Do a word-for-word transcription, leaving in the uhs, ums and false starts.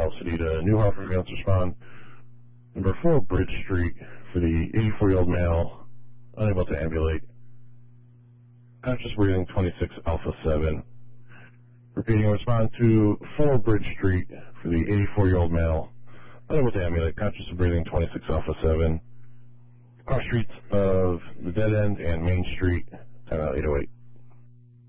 South Sedita, New Hartford, failed to respond. Number four, Bridge Street, for the eighty-four-year-old male, unable to ambulate. Conscious breathing, twenty-six Alpha seven. Repeating, respond to four Bridge Street, for the eighty-four-year-old male, unable to ambulate. Conscious breathing, twenty-six Alpha seven. Cross streets of the Dead End and Main Street, ten out eight oh eight.